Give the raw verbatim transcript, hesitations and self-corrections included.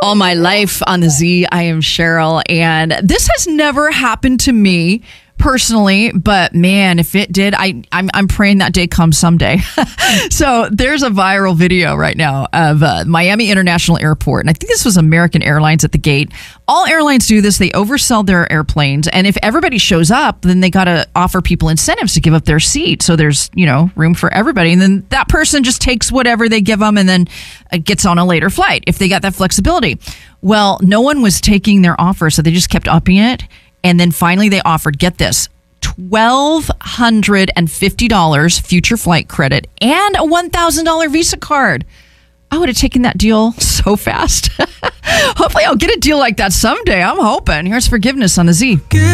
All my life on the Z, I am Cheryl, and this has never happened to me personally, but man, if it did, I, I'm, I'm praying that day comes someday. So there's a viral video right now of uh, Miami International Airport, and I think this was American Airlines at the gate. All airlines do this. They oversell their airplanes, and if everybody shows up, then they got to offer people incentives to give up their seat, so there's, you know, room for everybody, and then that person just takes whatever they give them and then uh, gets on a later flight if they got that flexibility. Well, no one was taking their offer, so they just kept upping it. And then finally they offered, get this, twelve hundred fifty dollars future flight credit and a one thousand dollars Visa card. I would have taken that deal so fast. Hopefully I'll get a deal like that someday. I'm hoping. Here's forgiveness on the Z.